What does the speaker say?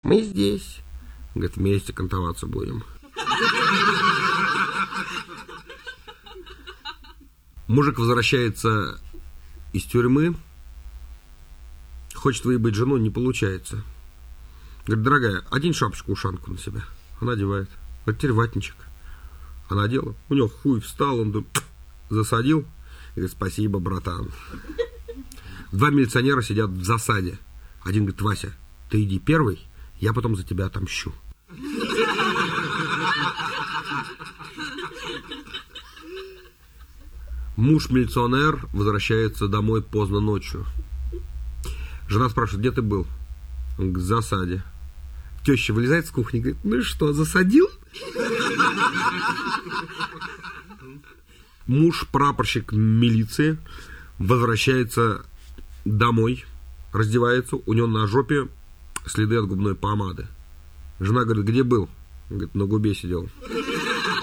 Мы здесь. Говорит, вместе кантоваться будем. Мужик возвращается из тюрьмы. Хочет выебать жену, не получается. Говорит, дорогая, одень шапочку-ушанку на себя. Она одевает. Говорит, теперь ватничек. Она одела. У него хуй встал, он засадил. Говорит, спасибо, братан. 2 милиционера сидят в засаде. Один говорит, Вася, ты иди первый, я потом за тебя отомщу. Муж-милиционер возвращается домой поздно ночью. Жена спрашивает, где ты был? Он говорит, в засаде. Теща вылезает с кухни и говорит, ну и что, засадил? Муж-прапорщик милиции возвращается домой, раздевается, у него на жопе следы от губной помады. Жена говорит, где был? Он говорит, на губе сидел.